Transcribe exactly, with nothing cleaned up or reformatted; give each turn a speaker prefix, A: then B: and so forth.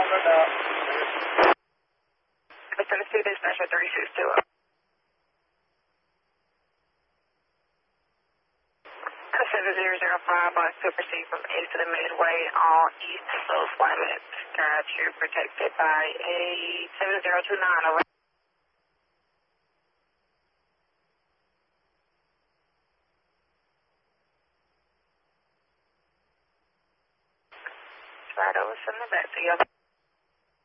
A: Tennessee Dispatcher three six two. seven zero zero five on supersede from east to the midway on east of Limit. Got you protected by a seven zero two nine. Over. Right over, send it back to you.